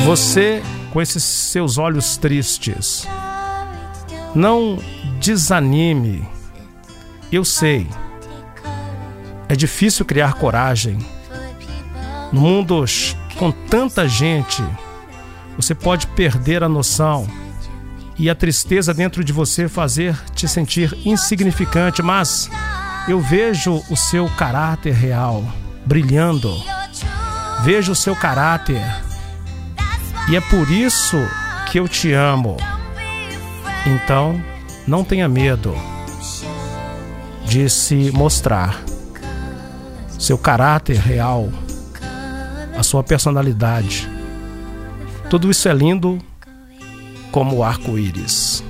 Você, com esses seus olhos tristes, não desanime. Eu sei, é difícil criar coragem. No mundo com tanta gente, você pode perder a noção e a tristeza dentro de você fazer te sentir insignificante, mas eu vejo o seu caráter real brilhando. Vejo o seu caráter e é por isso que eu te amo. Então, não tenha medo de se mostrar. Seu caráter real, a sua personalidade, tudo isso é lindo como o arco-íris.